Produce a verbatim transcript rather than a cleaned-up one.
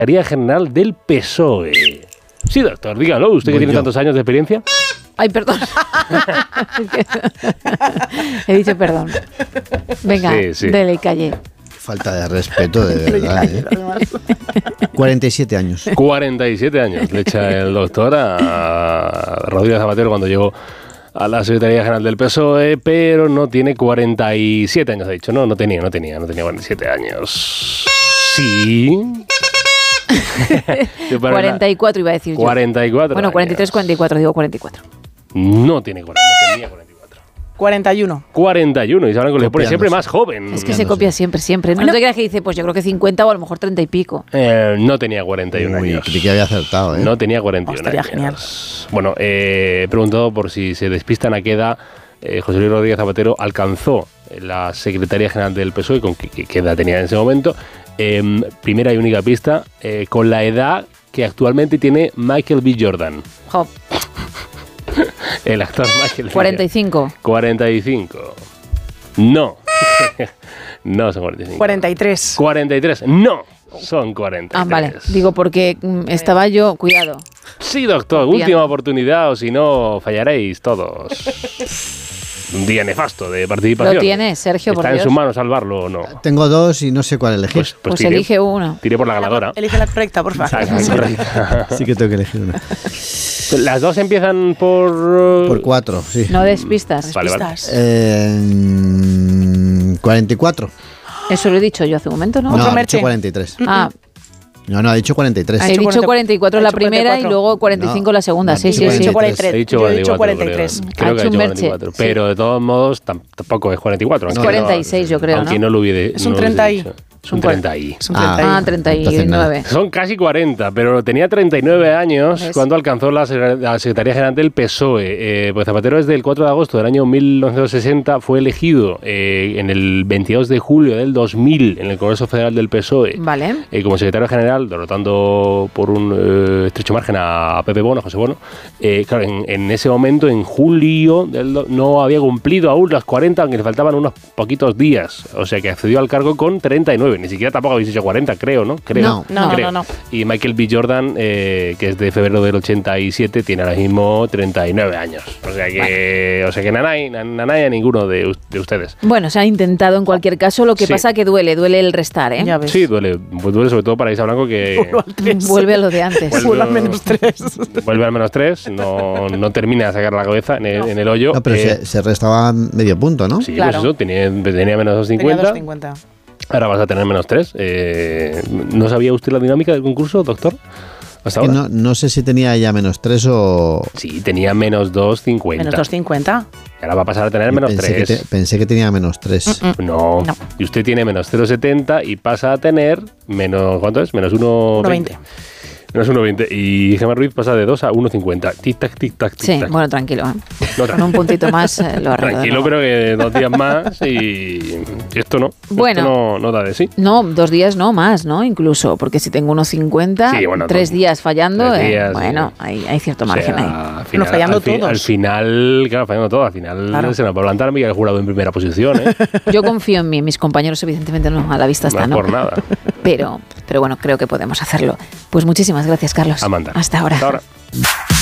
Secretaría General del P S O E. Sí, doctor, dígalo, usted que tiene yo. tantos años de experiencia. Ay, perdón. He dicho perdón. Venga, Sí, sí. dele calle. Falta de respeto, de verdad. ¿eh? cuarenta y siete años. cuarenta y siete años le echa el doctor a Rodríguez Zapatero cuando llegó a la Secretaría General del P S O E, pero no tiene cuarenta y siete años, ha dicho. No, no tenía, no tenía, no tenía cuarenta y siete años. Sí. cuarenta y cuatro iba a decir yo. cuarenta y cuatro Bueno, cuarenta y tres, años. cuarenta y cuatro, digo cuarenta y cuatro. No tiene cuarenta, no tenía cuarenta y cuatro. cuarenta y uno. cuarenta y uno, y saben que le pone siempre más joven. Es que se copia siempre, siempre. No te creas que dice, pues yo creo que cincuenta o a lo mejor treinta y pico. Eh, no tenía cuarenta y uno Uy, años. creí que había acertado, ¿eh? No tenía cuarenta y uno Oh, estaría años. Bueno, eh, he preguntado por si se despistan a qué edad eh, José Luis Rodríguez Zapatero alcanzó la Secretaría General del P S O E, con qué, qué edad tenía en ese momento. Eh, primera y única pista, eh, con la edad que actualmente tiene Michael B. Jordan. Jo, El actor Michael B. cuarenta y cinco. cuarenta y cinco. No. No son cuarenta y cinco. cuarenta y tres. cuarenta y tres. No. Son cuarenta y tres. Ah, vale. Digo, porque mm, estaba yo, cuidado. Sí, doctor. Bien. Última oportunidad o si no fallaréis todos. Un día nefasto de participación. Lo tiene, Sergio, por Está en Dios. su mano salvarlo o no. Tengo dos y no sé cuál elegir. Pues, Pues tire, elige uno. tire por la ganadora. Elige la correcta, por favor. Exacto, correcta. Sí que tengo que elegir una. Las dos empiezan por... Por cuatro, sí. No des pistas. Vale, vale. Pistas. Eh, cuarenta y cuatro. Eso lo he dicho yo hace un momento, ¿no? No, Otro ha dicho Merche. cuarenta y tres. Ah, No, no, ha dicho cuarenta y tres. Ha he dicho dicho cuarenta y cuatro ha la dicho primera cuarenta y cuatro. y luego cuarenta y cinco No, la segunda. Sí, no, sí, Yo he sí. dicho cuarenta y tres. He dicho Yo he dicho cuarenta y cuarenta y tres. cuatro, creo. Creo que Ha ha hecho dicho un cuarenta y cuatro. Merche, Pero de todos modos tam- tampoco es cuarenta y cuatro. Es aunque cuarenta y no- seis, yo creo, Aunque ¿no? no lo hubiese. Es un no lo hubiese treinta y. dicho. Es un treinta y. Es un Ah. treinta y. Ah, treinta y Entonces nada. nueve. Son casi cuarenta, pero tenía treinta y nueve años ¿Ves? cuando alcanzó la, se- la Secretaría General del P S O E. Eh, pues Zapatero desde el cuatro de agosto del año mil novecientos sesenta fue elegido eh, en el veintidós de julio del dos mil en el Congreso Federal del P S O E. Vale. Eh, como secretario general, derrotando por un eh, estrecho margen a, a Pepe Bono, a José Bono. Eh, claro, en, en ese momento, en julio, del do- no había cumplido aún las cuarenta, aunque le faltaban unos poquitos días. O sea que accedió al cargo con treinta y nueve. Ni siquiera tampoco habéis dicho cuarenta, creo, ¿no? Creo. No. No, no, Creo. no, no. Y Michael B. Jordan, eh, que es de febrero del ochenta y siete, tiene ahora mismo treinta y nueve años. O sea que, o sea que nanay, nan- nanay a ninguno de, us- de ustedes. Bueno, se ha intentado en cualquier caso. Lo que Sí. pasa que duele, duele el restar, ¿eh? Ya ves. Sí, duele. Pues duele sobre todo para Isa Blanco, que Uno al tres. Vuelve a lo de antes. Vuelve- Vuelve al menos tres. vuelve al menos tres, no, no termina de sacar la cabeza en el, en el hoyo. No, pero Eh, se, se restaba medio punto, ¿no? Sí, Claro. pues eso, tenía, tenía menos dos Tenía cincuenta. dos cincuenta. Ahora vas a tener menos tres. Eh, ¿No sabía usted la dinámica del concurso, doctor? ¿Hasta Que ahora? no, no sé si tenía ya menos tres o... Sí, tenía menos dos cincuenta. Menos dos cincuenta. Ahora va a pasar a tener menos pensé, que tres. te- pensé que tenía menos tres. No. No. Y usted tiene menos cero coma setenta y pasa a tener menos... ¿Cuánto es? Menos uno uno veinte. Menos uno veinte. Y Gemma Ruiz pasa de dos a uno cincuenta. Tic-tac, tic-tac, Sí, tic-tac. bueno, tranquilo. ¿eh? No, Con un puntito más eh, lo arreglo. Tranquilo, pero que dos días más y esto no. Bueno. Esto no, no da de sí. No, dos días no, más, ¿no? Incluso, porque si tengo unos cincuenta, Sí, bueno, tres dos- días fallando, tres eh, días, bueno, sí. hay, hay cierto O margen sea, ahí. al final, fallando al, fi- todos. al final, claro, fallando todo. Al final Claro. se nos va a plantar Miguel Jurado en primera posición, ¿eh? Yo confío en mí, mis compañeros evidentemente no, a la vista No está, es ¿no? por nada. Pero, pero bueno, creo que podemos hacerlo. Pues muchísimas gracias, Carlos. Amanda. Hasta ahora. Hasta ahora.